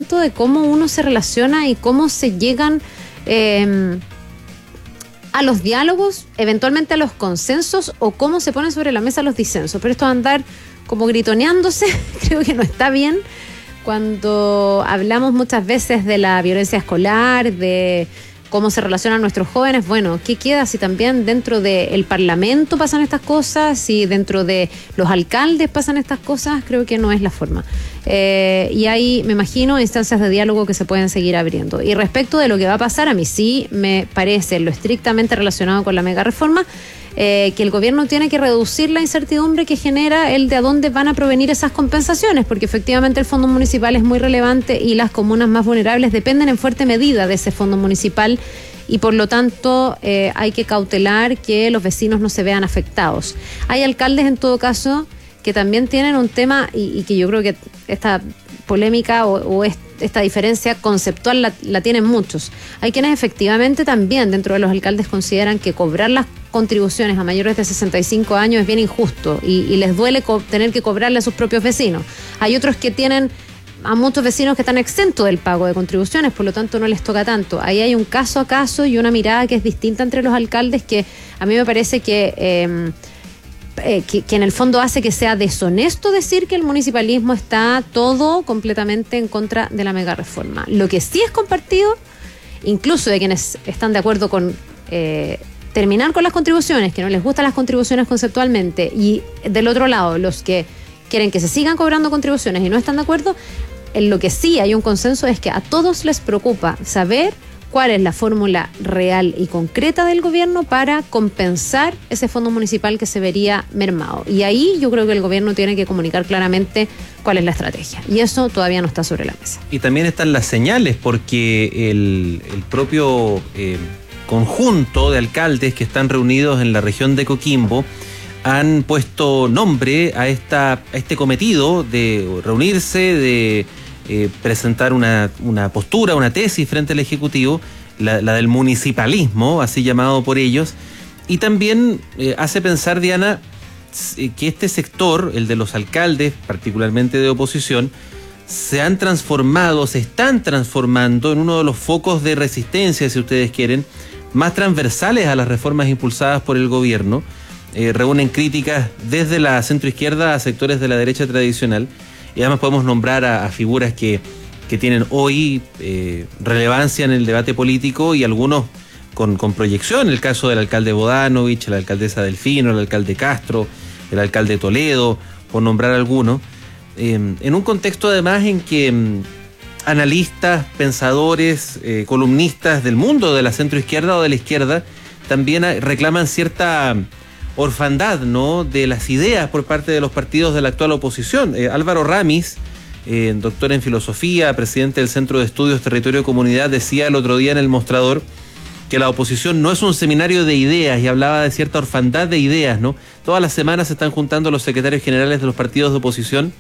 propósito de cómo uno se relaciona y cómo se llegan a los diálogos, eventualmente a los consensos, o cómo se ponen sobre la mesa los disensos. Pero esto de andar como gritoneándose creo que no está bien. Cuando hablamos muchas veces de la violencia escolar, de cómo se relacionan nuestros jóvenes, bueno, ¿qué queda si también dentro del Parlamento pasan estas cosas, si dentro de los alcaldes pasan estas cosas? Creo que no es la forma. Y hay, me imagino, instancias de diálogo que se pueden seguir abriendo. Y respecto de lo que va a pasar, a mí sí me parece, lo estrictamente relacionado con la mega reforma, que el gobierno tiene que reducir la incertidumbre que genera el de a dónde van a provenir esas compensaciones, porque efectivamente el fondo municipal es muy relevante y las comunas más vulnerables dependen en fuerte medida de ese fondo municipal, y por lo tanto hay que cautelar que los vecinos no se vean afectados. Hay alcaldes en todo caso que también tienen un tema, y que yo creo que esta polémica o esta diferencia conceptual la tienen muchos. Hay quienes efectivamente también dentro de los alcaldes consideran que cobrar las contribuciones a mayores de 65 años es bien injusto y les duele tener que cobrarle a sus propios vecinos. Hay otros que tienen a muchos vecinos que están exentos del pago de contribuciones, por lo tanto no les toca tanto. Ahí hay un caso a caso y una mirada que es distinta entre los alcaldes, que a mí me parece que en el fondo hace que sea deshonesto decir que el municipalismo está todo completamente en contra de la mega reforma. Lo que sí es compartido, incluso de quienes están de acuerdo con terminar con las contribuciones, que no les gustan las contribuciones conceptualmente, y del otro lado los que quieren que se sigan cobrando contribuciones y no están de acuerdo, en lo que sí hay un consenso es que a todos les preocupa saber cuál es la fórmula real y concreta del gobierno para compensar ese fondo municipal que se vería mermado. Y ahí yo creo que el gobierno tiene que comunicar claramente cuál es la estrategia. Y eso todavía no está sobre la mesa. Y también están las señales, porque el propio conjunto de alcaldes que están reunidos en la región de Coquimbo han puesto nombre a este cometido de reunirse, de presentar una postura, una tesis frente al Ejecutivo, la del municipalismo, así llamado por ellos, y también hace pensar, Diana, que este sector, el de los alcaldes, particularmente de oposición, se están transformando en uno de los focos de resistencia, si ustedes quieren, más transversales a las reformas impulsadas por el gobierno. Reúnen críticas desde la centroizquierda a sectores de la derecha tradicional. Y además podemos nombrar a figuras que tienen hoy relevancia en el debate político, y algunos con proyección. El caso del alcalde Bodanovich, la alcaldesa Delfino, el alcalde Castro, el alcalde Toledo, por nombrar algunos. En un contexto además en que analistas, pensadores, columnistas del mundo de la centroizquierda o de la izquierda también reclaman cierta orfandad, ¿no?, de las ideas por parte de los partidos de la actual oposición. Álvaro Ramis, doctor en filosofía, presidente del Centro de Estudios Territorio y Comunidad, decía el otro día en El Mostrador que la oposición no es un seminario de ideas, y hablaba de cierta orfandad de ideas, ¿no? Todas las semanas se están juntando los secretarios generales de los partidos de oposición,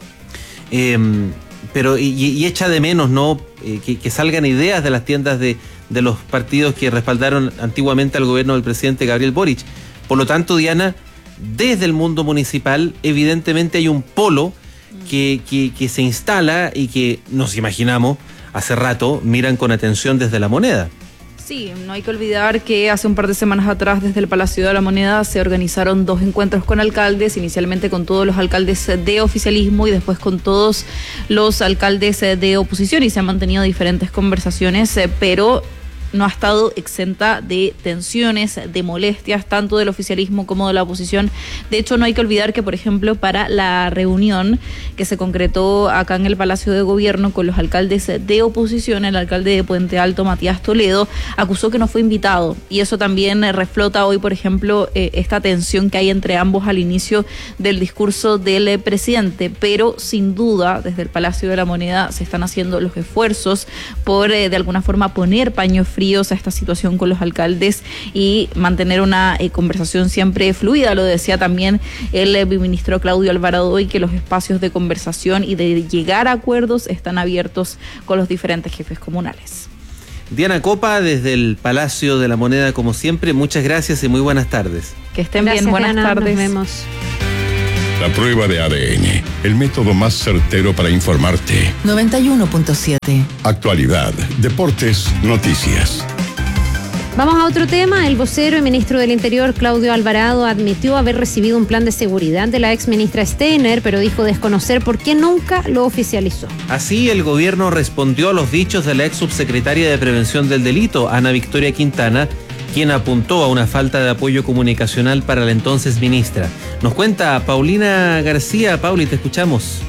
pero echa de menos, ¿no?, que salgan ideas de las tiendas de los partidos que respaldaron antiguamente al gobierno del presidente Gabriel Boric. Por lo tanto, Diana, desde el mundo municipal evidentemente hay un polo que se instala y que nos imaginamos hace rato miran con atención desde La Moneda. Sí, no hay que olvidar que hace un par de semanas atrás desde el Palacio de la Moneda se organizaron 2 encuentros con alcaldes, inicialmente con todos los alcaldes de oficialismo y después con todos los alcaldes de oposición, y se han mantenido diferentes conversaciones, pero no ha estado exenta de tensiones, de molestias, tanto del oficialismo como de la oposición. De hecho, no hay que olvidar que, por ejemplo, para la reunión que se concretó acá en el Palacio de Gobierno con los alcaldes de oposición, el alcalde de Puente Alto, Matías Toledo, acusó que no fue invitado. Y eso también reflota hoy, por ejemplo, esta tensión que hay entre ambos al inicio del discurso del presidente. Pero, sin duda, desde el Palacio de la Moneda se están haciendo los esfuerzos por, de alguna forma, poner paños fríos a esta situación con los alcaldes y mantener una conversación siempre fluida. Lo decía también el viceministro Claudio Alvarado hoy, que los espacios de conversación y de llegar a acuerdos están abiertos con los diferentes jefes comunales. Diana Copa, desde el Palacio de la Moneda, como siempre, muchas gracias y muy buenas tardes. Que estén Gracias, bien, buenas Diana, tardes. nos vemos. La prueba de ADN, el método más certero para informarte. 91.7. Actualidad, deportes, noticias. Vamos a otro tema. El vocero y ministro del Interior, Claudio Alvarado, admitió haber recibido un plan de seguridad de la ex ministra Steiner, pero dijo desconocer por qué nunca lo oficializó. Así, el gobierno respondió a los dichos de la ex subsecretaria de Prevención del Delito, Ana Victoria Quintana, quien apuntó a una falta de apoyo comunicacional para la entonces ministra. Nos cuenta Paulina García. Pauli, te escuchamos.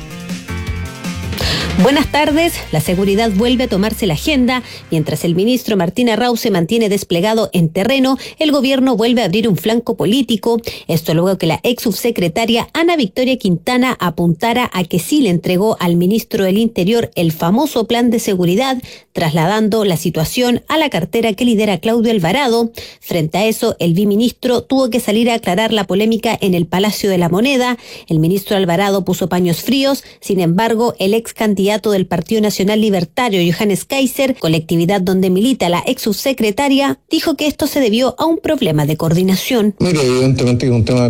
Buenas tardes. La seguridad vuelve a tomarse la agenda. Mientras el ministro Martín Arrau se mantiene desplegado en terreno, el gobierno vuelve a abrir un flanco político. Esto luego que la ex subsecretaria Ana Victoria Quintana apuntara a que sí le entregó al ministro del Interior el famoso plan de seguridad, trasladando la situación a la cartera que lidera Claudio Alvarado. Frente a eso, el biministro tuvo que salir a aclarar la polémica en el Palacio de la Moneda. El ministro Alvarado puso paños fríos. Sin embargo, el ex candidato del Partido Nacional Libertario, Johannes Kaiser, colectividad donde milita la ex subsecretaria, dijo que esto se debió a un problema de coordinación. Mira, evidentemente es un tema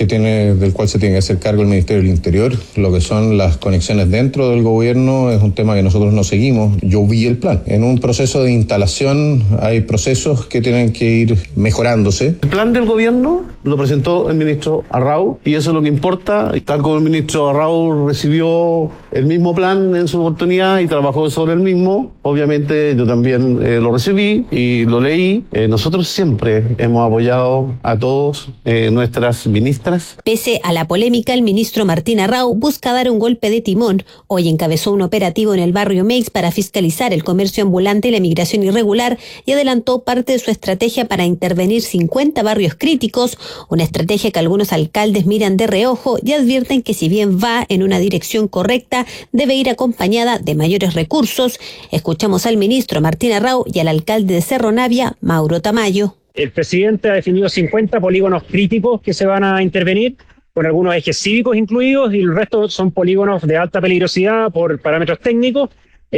del cual se tiene que hacer cargo el Ministerio del Interior. Lo que son las conexiones dentro del gobierno es un tema que nosotros no seguimos. Yo vi el plan. En un proceso de instalación hay procesos que tienen que ir mejorándose. El plan del gobierno lo presentó el ministro Arrau y eso es lo que importa. Tal como el ministro Arrau recibió el mismo plan en su oportunidad y trabajó sobre el mismo, obviamente yo también lo recibí y lo leí. Nosotros siempre hemos apoyado a todos nuestras ministras. Pese a la polémica, el ministro Martín Arrau busca dar un golpe de timón. Hoy encabezó un operativo en el barrio Meix para fiscalizar el comercio ambulante y la migración irregular y adelantó parte de su estrategia para intervenir 50 barrios críticos, una estrategia que algunos alcaldes miran de reojo y advierten que si bien va en una dirección correcta, debe ir acompañada de mayores recursos. Escuchamos al ministro Martín Arrau y al alcalde de Cerro Navia, Mauro Tamayo. El presidente ha definido 50 polígonos críticos que se van a intervenir, con algunos ejes cívicos incluidos, y el resto son polígonos de alta peligrosidad por parámetros técnicos.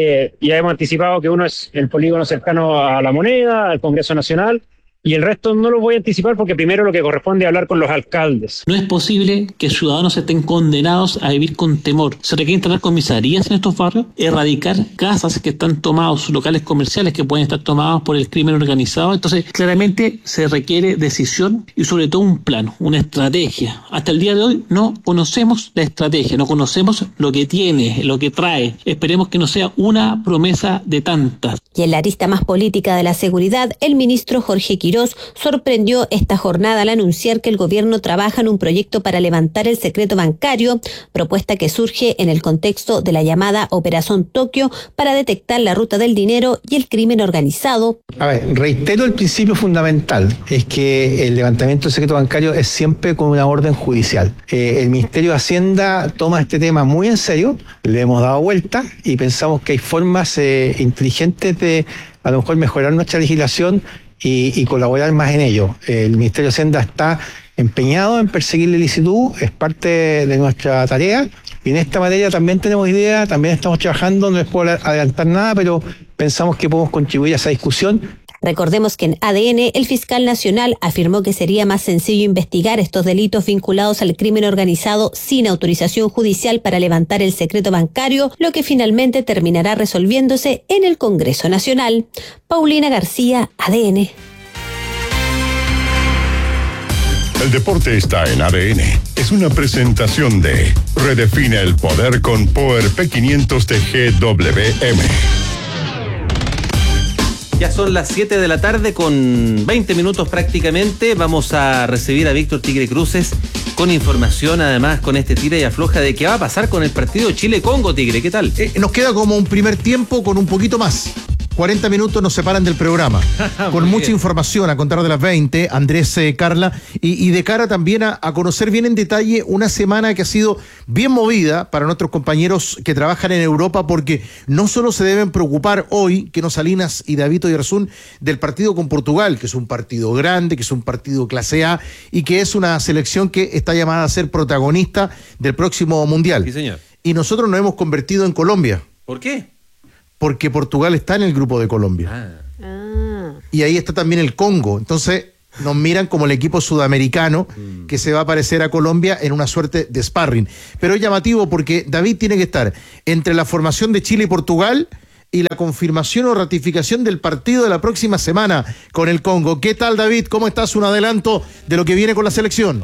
Ya hemos anticipado que uno es el polígono cercano a La Moneda, al Congreso Nacional, y el resto no lo voy a anticipar porque primero lo que corresponde es hablar con los alcaldes. No es posible que ciudadanos estén condenados a vivir con temor. Se requiere instalar comisarías en estos barrios, erradicar casas que están tomados, locales comerciales que pueden estar tomados por el crimen organizado. Entonces, claramente se requiere decisión y sobre todo un plan, una estrategia. Hasta el día de hoy no conocemos la estrategia, no conocemos lo que tiene, lo que trae. Esperemos que no sea una promesa de tantas. Y en la arista más política de la seguridad, el ministro Jorge Quirós sorprendió esta jornada al anunciar que el gobierno trabaja en un proyecto para levantar el secreto bancario, propuesta que surge en el contexto de la llamada Operación Tokio para detectar la ruta del dinero y el crimen organizado. A ver, reitero el principio fundamental, es que el levantamiento del secreto bancario es siempre con una orden judicial. El Ministerio de Hacienda toma este tema muy en serio, le hemos dado vuelta y pensamos que hay formas inteligentes de a lo mejor mejorar nuestra legislación y colaborar más en ello. El Ministerio de Hacienda está empeñado en perseguir la ilicitud, es parte de nuestra tarea, y en esta materia también tenemos idea, también estamos trabajando, no les puedo adelantar nada, pero pensamos que podemos contribuir a esa discusión. Recordemos que en ADN el fiscal nacional afirmó que sería más sencillo investigar estos delitos vinculados al crimen organizado sin autorización judicial para levantar el secreto bancario, lo que finalmente terminará resolviéndose en el Congreso Nacional. Paulina García, ADN. El deporte está en ADN. Es una presentación de Redefine el poder con Power P500 de GWM. Ya son las 7 de la tarde con 20 minutos prácticamente. Vamos a recibir a Víctor Tigre Cruces con información, además con este tira y afloja de qué va a pasar con el partido Chile-Congo. Tigre, ¿qué tal? Nos queda como un primer tiempo con un poquito más. 40 minutos nos separan del programa. Con mucha información a contar de las 20, Andrés, Carla, y de cara también a conocer bien en detalle una semana que ha sido bien movida para nuestros compañeros que trabajan en Europa, porque no solo se deben preocupar hoy, Keno Salinas y David Oyarzún, del partido con Portugal, que es un partido grande, que es un partido clase A, y que es una selección que está llamada a ser protagonista del próximo Mundial. Sí, señor. Y nosotros nos hemos convertido en Colombia. ¿Por qué? Porque Portugal está en el grupo de Colombia. Y ahí está también el Congo. Entonces, nos miran como el equipo sudamericano que se va a parecer a Colombia en una suerte de sparring. Pero es llamativo porque David tiene que estar entre la formación de Chile y Portugal y la confirmación o ratificación del partido de la próxima semana con el Congo. ¿Qué tal, David? ¿Cómo estás? Un adelanto de lo que viene con la selección.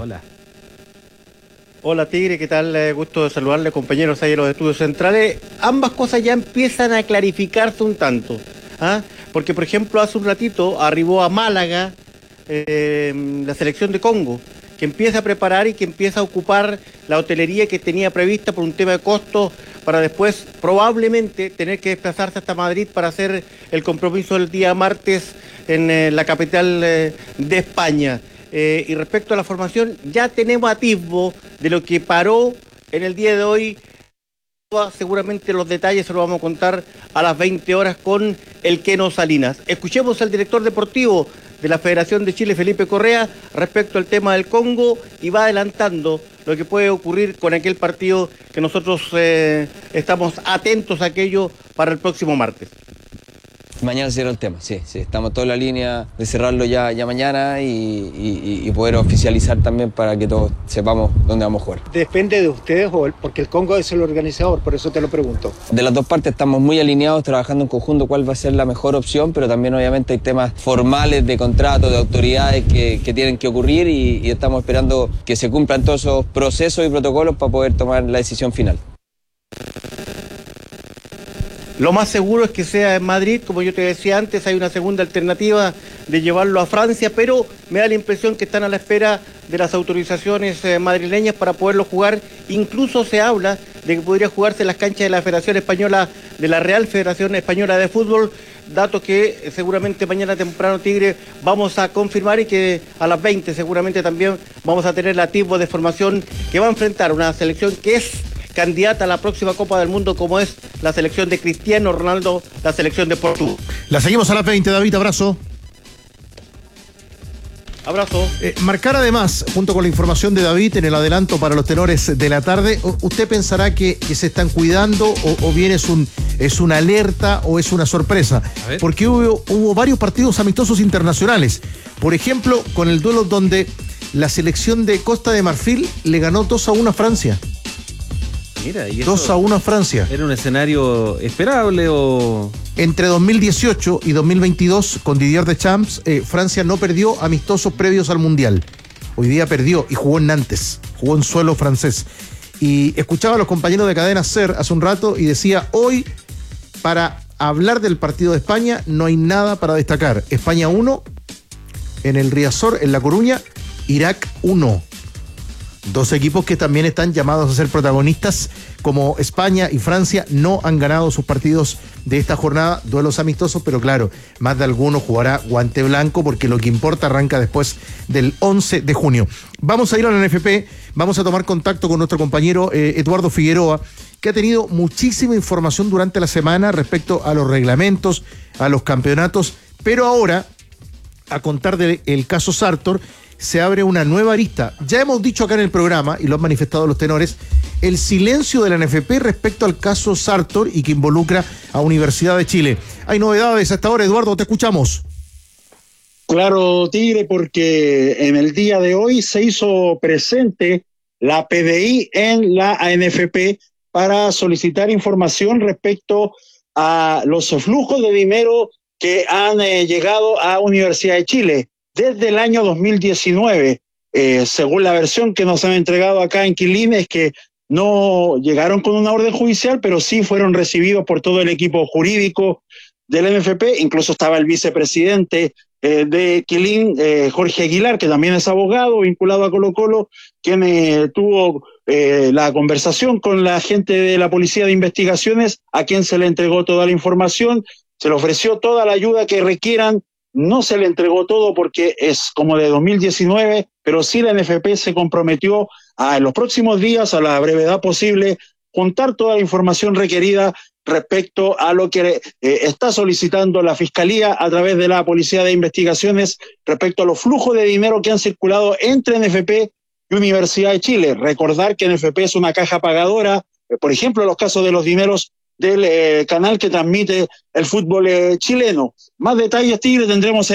Hola Tigre, ¿qué tal? Gusto de saludarle, compañeros ahí en los estudios centrales. Ambas cosas ya empiezan a clarificarse un tanto, porque por ejemplo hace un ratito arribó a Málaga la selección de Congo, que empieza a preparar y que empieza a ocupar la hotelería que tenía prevista por un tema de costos para después probablemente tener que desplazarse hasta Madrid para hacer el compromiso el día martes en la capital de España. Y respecto a la formación, ya tenemos atisbo de lo que paró en el día de hoy. Seguramente los detalles se los vamos a contar a las 20 horas con el Keno Salinas. Escuchemos al director deportivo de la Federación de Chile, Felipe Correa, respecto al tema del Congo y va adelantando lo que puede ocurrir con aquel partido que nosotros estamos atentos a aquello para el próximo martes. Mañana se cierra el tema, sí, estamos toda en la línea de cerrarlo ya mañana y poder oficializar también para que todos sepamos dónde vamos a jugar. ¿Depende de ustedes porque el Congo es el organizador? Por eso te lo pregunto. De las dos partes estamos muy alineados, trabajando en conjunto cuál va a ser la mejor opción, pero también obviamente hay temas formales de contrato, de autoridades que tienen que ocurrir y estamos esperando que se cumplan todos esos procesos y protocolos para poder tomar la decisión final. Lo más seguro es que sea en Madrid, como yo te decía antes, hay una segunda alternativa de llevarlo a Francia, pero me da la impresión que están a la espera de las autorizaciones madrileñas para poderlo jugar. Incluso se habla de que podría jugarse en las canchas de la Federación Española, de la Real Federación Española de Fútbol, datos que seguramente mañana temprano, Tigre, vamos a confirmar y que a las 20 seguramente también vamos a tener la atisbo de formación que va a enfrentar una selección que es candidata a la próxima Copa del Mundo, como es la selección de Cristiano Ronaldo, la selección de Portugal. La seguimos a las 20, David, abrazo. Abrazo. Marcar además, junto con la información de David en el adelanto para los tenores de la tarde, usted pensará que se están cuidando o bien es una alerta o es una sorpresa, porque hubo varios partidos amistosos internacionales, por ejemplo, con el duelo donde la selección de Costa de Marfil le ganó 2-1 a Francia. Mira, y 2-1 a Francia. ¿Era un escenario esperable o...? Entre 2018 y 2022, con Didier Deschamps, Francia no perdió amistosos previos al Mundial. Hoy día perdió y jugó en Nantes, jugó en suelo francés. Y escuchaba a los compañeros de Cadena SER hace un rato y decía, hoy, para hablar del partido de España, no hay nada para destacar. España 1, en el Riazor, en La Coruña, Irak 1. Dos equipos que también están llamados a ser protagonistas, como España y Francia no han ganado sus partidos de esta jornada, duelos amistosos, pero claro, más de alguno jugará guante blanco porque lo que importa arranca después del 11 de junio. Vamos a ir a la NFP, vamos a tomar contacto con nuestro compañero Eduardo Figueroa, que ha tenido muchísima información durante la semana respecto a los reglamentos, a los campeonatos, pero ahora, a contar del caso Sartor, se abre una nueva arista. Ya hemos dicho acá en el programa, y lo han manifestado los tenores, el silencio de la NFP respecto al caso Sartor y que involucra a Universidad de Chile. Hay novedades hasta ahora, Eduardo, te escuchamos. Claro, Tigre, porque en el día de hoy se hizo presente la PDI en la ANFP para solicitar información respecto a los flujos de dinero que han llegado a Universidad de Chile desde el año 2019. Según la versión que nos han entregado acá en Quilín, es que no llegaron con una orden judicial, pero sí fueron recibidos por todo el equipo jurídico de la NFP. Incluso estaba el vicepresidente de Quilín, Jorge Aguilar, que también es abogado vinculado a Colo-Colo, quien tuvo la conversación con la gente de la Policía de Investigaciones, a quien se le entregó toda la información, se le ofreció toda la ayuda que requieran. No se le entregó todo porque es como de 2019, pero sí la NFP se comprometió en los próximos días, a la brevedad posible, juntar toda la información requerida respecto a lo que está solicitando la Fiscalía a través de la Policía de Investigaciones respecto a los flujos de dinero que han circulado entre NFP y Universidad de Chile. Recordar que NFP es una caja pagadora, por ejemplo, en los casos de los dineros del canal que transmite el fútbol chileno. Más detalles, Tigre, tendremos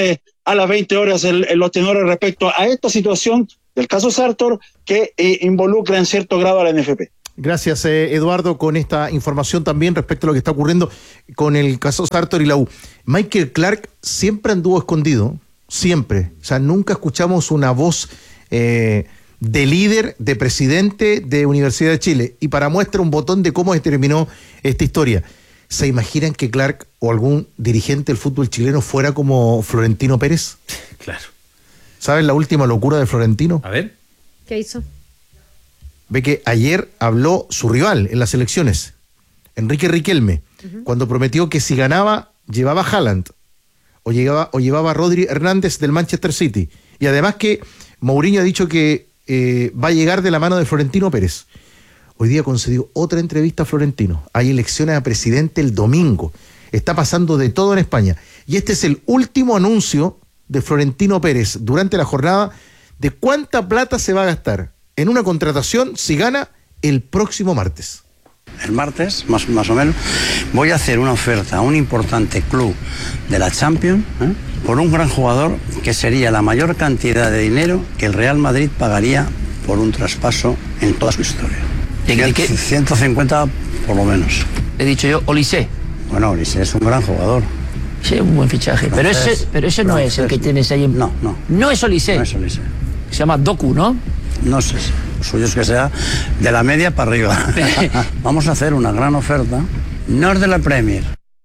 a las 20 horas en Los Tenores respecto a esta situación del caso Sartor que involucra en cierto grado a la NFP. Gracias, Eduardo, con esta información también respecto a lo que está ocurriendo con el caso Sartor y la U. Michael Clark siempre anduvo escondido, siempre. O sea, nunca escuchamos una voz de líder, de presidente de Universidad de Chile. Y para muestra un botón de cómo se terminó esta historia. ¿Se imaginan que Clark o algún dirigente del fútbol chileno fuera como Florentino Pérez? Claro. ¿Saben la última locura de Florentino? A ver. ¿Qué hizo? Ve que ayer habló su rival en las elecciones, Enrique Riquelme, cuando prometió que si ganaba, llevaba a Haaland o llevaba a Rodri Hernández del Manchester City. Y además que Mourinho ha dicho que va a llegar de la mano de Florentino Pérez. Hoy día concedió otra entrevista a Florentino. Hay elecciones a presidente el domingo. Está pasando de todo en España. Y este es el último anuncio de Florentino Pérez durante la jornada de cuánta plata se va a gastar en una contratación si gana el próximo martes. El martes, más o menos, voy a hacer una oferta a un importante club de la Champions por un gran jugador que sería la mayor cantidad de dinero que el Real Madrid pagaría por un traspaso en toda su historia. 150 por lo menos. He dicho yo, Olise. Bueno, Olise es un gran jugador. Sí, un buen fichaje. Entonces, pero ese no es el que tienes ahí. No. No es Olise. No es Olise. Se llama Doku, ¿no? No sé, lo suyo es que sea de la media para arriba. Vamos a hacer una gran oferta, no es de la Premier.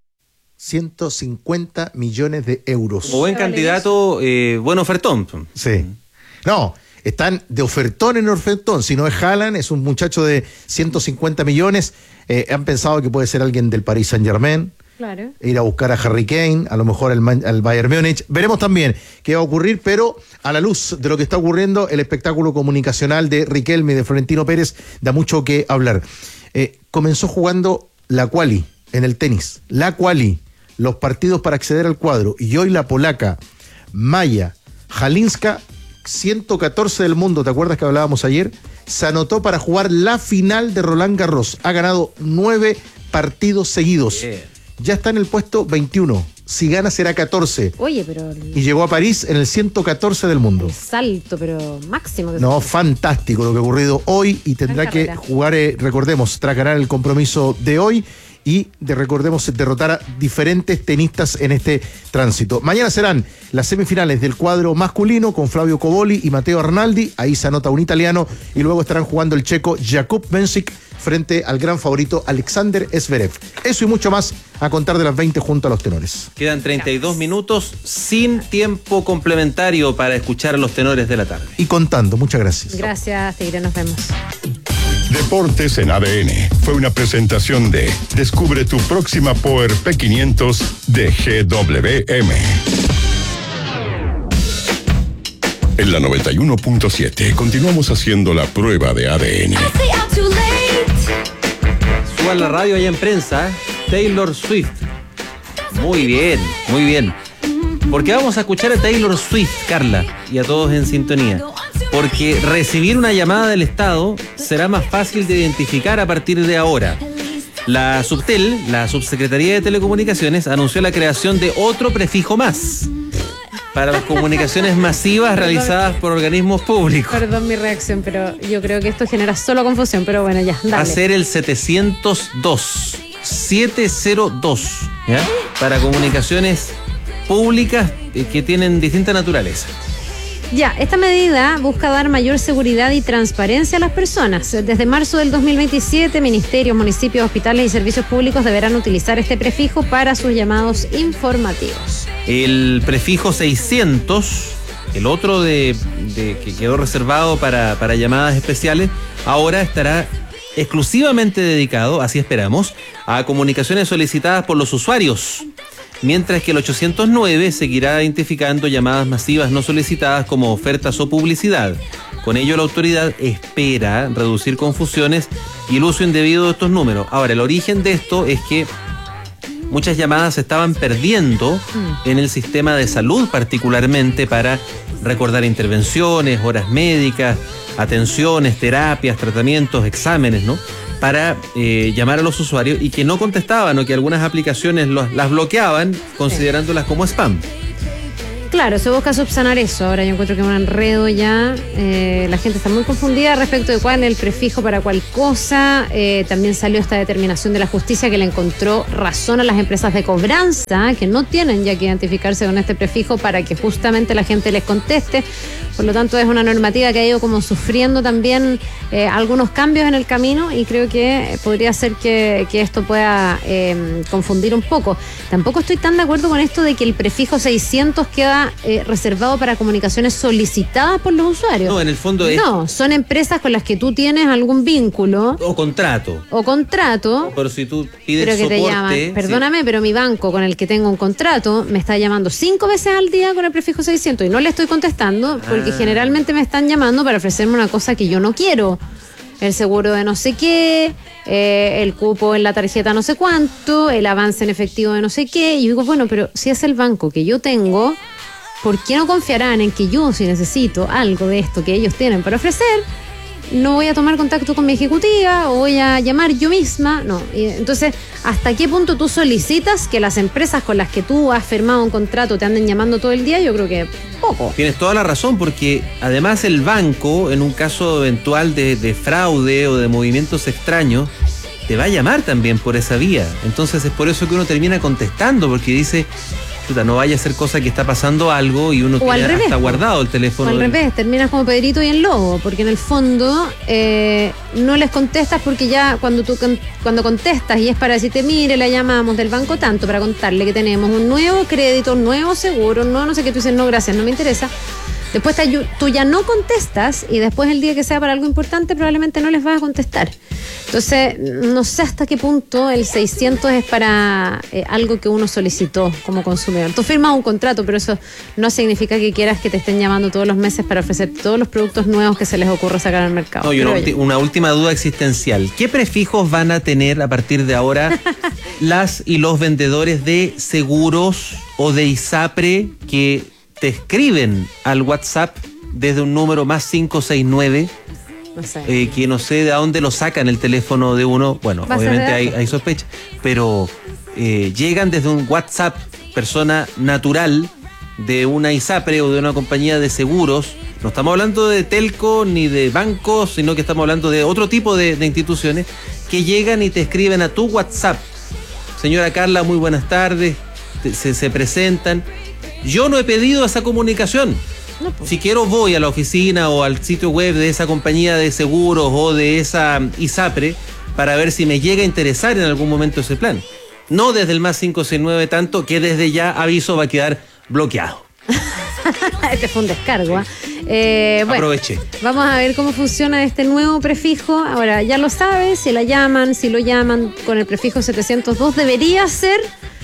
150 millones de euros. Como buen candidato, buen ofertón. Sí. No, están de ofertón en ofertón. Si no es Haaland, es un muchacho de 150 millones. Han pensado que puede ser alguien del Paris Saint-Germain. Claro. Ir a buscar a Harry Kane, a lo mejor al Bayern Múnich. Veremos también qué va a ocurrir, pero a la luz de lo que está ocurriendo, el espectáculo comunicacional de Riquelme y de Florentino Pérez da mucho que hablar. Comenzó jugando la quali en el tenis. La quali, los partidos para acceder al cuadro. Y hoy la polaca Maya Halinska, 114 del mundo, ¿te acuerdas que hablábamos ayer? Se anotó para jugar la final de Roland Garros. Ha ganado 9 partidos seguidos. Ya está en el puesto 21. Si gana será 14. Oye, pero... Y llegó a París en el 114 del mundo. Salto, pero máximo. No, fantástico lo que ha ocurrido hoy y tendrá que jugar, recordemos, tras ganar el compromiso de hoy y recordemos derrotar a diferentes tenistas en este tránsito. Mañana serán las semifinales del cuadro masculino con Flavio Coboli y Matteo Arnaldi. Ahí se anota un italiano y luego estarán jugando el checo Jakub Mensik frente al gran favorito Alexander Zverev. Eso y mucho más a contar de las 20 junto a los tenores. Quedan 32 minutos sin tiempo complementario para escuchar a los tenores de la tarde. Y contando, muchas gracias. Gracias, Tigre, nos vemos. Deportes en ADN fue una presentación de Descubre tu próxima Power P500 de GWM. En la 91.7 continuamos haciendo la prueba de ADN. Suban la radio allá en prensa, Taylor Swift. Muy bien, muy bien. Porque vamos a escuchar a Taylor Swift, Carla, y a todos en sintonía. Porque recibir una llamada del Estado será más fácil de identificar a partir de ahora. La Subtel, la Subsecretaría de Telecomunicaciones, anunció la creación de otro prefijo más para las comunicaciones masivas realizadas por organismos públicos. Perdón mi reacción, pero yo creo que esto genera solo confusión, pero bueno, ya, dale. Va a ser el 702, 702, ¿ya? Para comunicaciones públicas que tienen distinta naturaleza. Ya, esta medida busca dar mayor seguridad y transparencia a las personas. Desde marzo del 2027, ministerios, municipios, hospitales y servicios públicos deberán utilizar este prefijo para sus llamados informativos. El prefijo 600, el otro que quedó reservado para llamadas especiales, ahora estará exclusivamente dedicado, así esperamos, a comunicaciones solicitadas por los usuarios. Mientras que el 809 seguirá identificando llamadas masivas no solicitadas como ofertas o publicidad. Con ello, la autoridad espera reducir confusiones y el uso indebido de estos números. Ahora, el origen de esto es que muchas llamadas se estaban perdiendo en el sistema de salud, particularmente para recordar intervenciones, horas médicas, atenciones, terapias, tratamientos, exámenes, ¿no? Para llamar a los usuarios y que no contestaban o que algunas aplicaciones las bloqueaban considerándolas como spam. Claro, se busca subsanar eso. Ahora yo encuentro que es un enredo ya. La gente está muy confundida respecto de cuál es el prefijo para cuál cosa. También salió esta determinación de la justicia que le encontró razón a las empresas de cobranza, que no tienen ya que identificarse con este prefijo para que justamente la gente les conteste. Por lo tanto, es una normativa que ha ido como sufriendo también algunos cambios en el camino, y creo que podría ser que esto pueda confundir un poco. Tampoco estoy tan de acuerdo con esto de que el prefijo 600 queda reservado para comunicaciones solicitadas por los usuarios. No, en el fondo es... No, son empresas con las que tú tienes algún vínculo. O contrato. Pero si tú pides pero que soporte... te llaman, perdóname, pero mi banco con el que tengo un contrato me está llamando 5 veces al día con el prefijo 600 y no le estoy contestando porque generalmente me están llamando para ofrecerme una cosa que yo no quiero. El seguro de no sé qué, el cupo en la tarjeta no sé cuánto, el avance en efectivo de no sé qué. Y yo digo, bueno, pero si es el banco que yo tengo, ¿por qué no confiarán en que yo, si necesito algo de esto que ellos tienen para ofrecer, no voy a tomar contacto con mi ejecutiva o voy a llamar yo misma? No. Y entonces, ¿hasta qué punto tú solicitas que las empresas con las que tú has firmado un contrato te anden llamando todo el día? Yo creo que poco. Tienes toda la razón, porque además el banco, en un caso eventual de fraude o de movimientos extraños, te va a llamar también por esa vía. Entonces es por eso que uno termina contestando, porque dice... no vaya a ser cosa que está pasando algo y uno tiene hasta guardado el teléfono. O al revés, terminas como Pedrito y el Lobo, porque en el fondo no les contestas, porque ya cuando contestas y es para decirte, mire, la llamamos del banco tanto para contarle que tenemos un nuevo crédito, un nuevo seguro, no sé qué, tú dices, no, gracias, no me interesa. Después tú ya no contestas y después el día que sea para algo importante probablemente no les vas a contestar. Entonces, no sé hasta qué punto el 600 es para algo que uno solicitó como consumidor. Tú firmas un contrato, pero eso no significa que quieras que te estén llamando todos los meses para ofrecer todos los productos nuevos que se les ocurra sacar al mercado. No, y una última duda existencial. ¿Qué prefijos van a tener a partir de ahora las y los vendedores de seguros o de ISAPRE que te escriben al WhatsApp desde un número más 569? No sé. Que no sé de dónde lo sacan el teléfono de uno. Bueno, obviamente hay sospecha, pero llegan desde un WhatsApp, persona natural de una ISAPRE o de una compañía de seguros. No estamos hablando de telco ni de bancos, sino que estamos hablando de otro tipo de instituciones que llegan y te escriben a tu WhatsApp. Señora Carla, muy buenas tardes. Se presentan. Yo no he pedido esa comunicación. No, pues. Si quiero voy a la oficina o al sitio web de esa compañía de seguros o de esa ISAPRE para ver si me llega a interesar en algún momento ese plan. No desde el más 569 tanto, que desde ya aviso va a quedar bloqueado. Este fue un descargo. Bueno, aproveché. Vamos a ver cómo funciona este nuevo prefijo. Ahora, ya lo sabes, si lo llaman con el prefijo 702, debería ser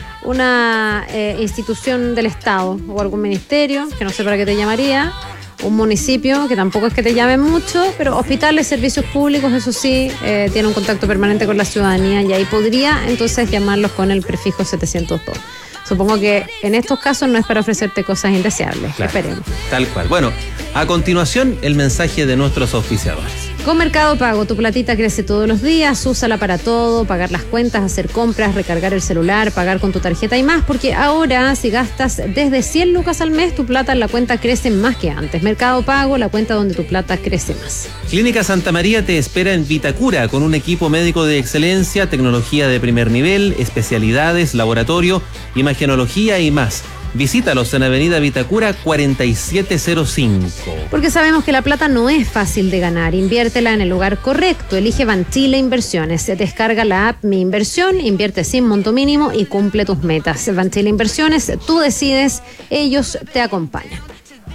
una institución del Estado o algún ministerio, que no sé para qué te llamaría, un municipio, que tampoco es que te llamen mucho, pero hospitales, servicios públicos, eso sí, tiene un contacto permanente con la ciudadanía y ahí podría entonces llamarlos con el prefijo 702. Supongo que en estos casos no es para ofrecerte cosas indeseables. Claro, esperemos. Tal cual. Bueno, a continuación el mensaje de nuestros auspiciadores. Con Mercado Pago, tu platita crece todos los días, úsala para todo, pagar las cuentas, hacer compras, recargar el celular, pagar con tu tarjeta y más, porque ahora si gastas desde 100 lucas al mes, tu plata en la cuenta crece más que antes. Mercado Pago, la cuenta donde tu plata crece más. Clínica Santa María te espera en Vitacura con un equipo médico de excelencia, tecnología de primer nivel, especialidades, laboratorio, imagenología y más. Visítalos en Avenida Vitacura 4705. Porque sabemos que la plata no es fácil de ganar. Inviértela en el lugar correcto. Elige Banchile Inversiones. Descarga la app Mi Inversión, invierte sin monto mínimo y cumple tus metas. Banchile Inversiones, tú decides, ellos te acompañan.